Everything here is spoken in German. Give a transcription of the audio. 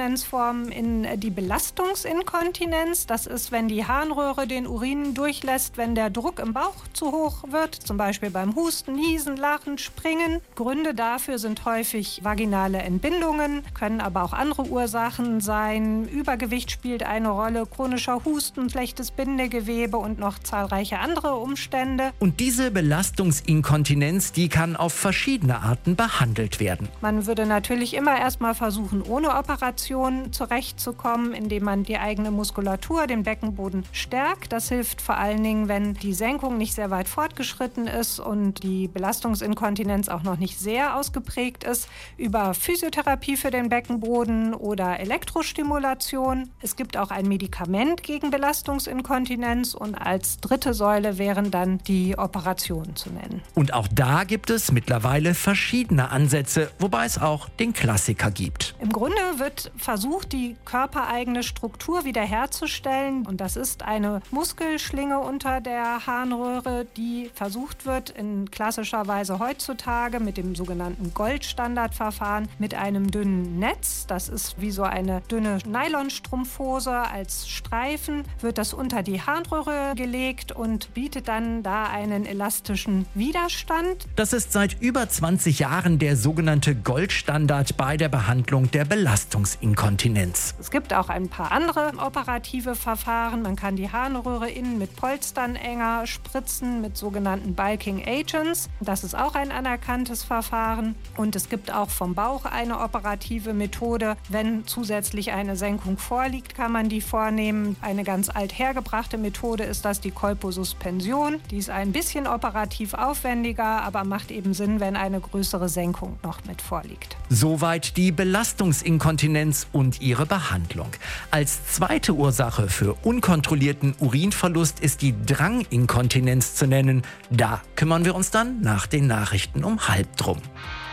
Inkontinenzformen in die Belastungsinkontinenz. Das ist, wenn die Harnröhre den Urin durchlässt, wenn der Druck im Bauch zu hoch wird, zum Beispiel beim Husten, Niesen, Lachen, Springen. Gründe dafür sind häufig vaginale Entbindungen, können aber auch andere Ursachen sein. Übergewicht spielt eine Rolle, chronischer Husten, schlechtes Bindegewebe und noch zahlreiche andere Umstände. Und diese Belastungsinkontinenz, die kann auf verschiedene Arten behandelt werden. Man würde natürlich immer erstmal versuchen, ohne Operation zurechtzukommen, indem man die eigene Muskulatur, den Beckenboden stärkt. Das hilft vor allen Dingen, wenn die Senkung nicht sehr weit fortgeschritten ist und die Belastungsinkontinenz auch noch nicht sehr ausgeprägt ist, über Physiotherapie für den Beckenboden oder Elektrostimulation. Es gibt auch ein Medikament gegen Belastungsinkontinenz und als dritte Säule wären dann die Operationen zu nennen. Und auch da gibt es mittlerweile verschiedene Ansätze, wobei es auch den Klassiker gibt. Im Grunde wird versucht, die körpereigene Struktur wiederherzustellen. Und das ist eine Muskelschlinge unter der Harnröhre, die versucht wird in klassischer Weise heutzutage mit dem sogenannten Goldstandardverfahren mit einem dünnen Netz. Das ist wie so eine dünne Nylonstrumpfhose als Streifen, wird das unter die Harnröhre gelegt und bietet dann da einen elastischen Widerstand. Das ist seit über 20 Jahren der sogenannte Goldstandard bei der Behandlung der Belastungsinkontinenz. Es gibt auch ein paar andere operative Verfahren. Man kann die Harnröhre innen mit Polstern enger spritzen mit sogenannten Bulking Agents. Das ist auch ein anerkanntes Verfahren. Und es gibt auch vom Bauch eine operative Methode. Wenn zusätzlich eine Senkung vorliegt, kann man die vornehmen. Eine ganz althergebrachte Methode ist das die Kolposuspension. Die ist ein bisschen operativ aufwendiger, aber macht eben Sinn, wenn eine größere Senkung noch mit vorliegt. Soweit die Belastungsinkontinenz und ihre Behandlung. Als zweite Ursache für unkontrollierten Urinverlust ist die Dranginkontinenz zu nennen. Da kümmern wir uns dann nach den Nachrichten um 12:30 drum.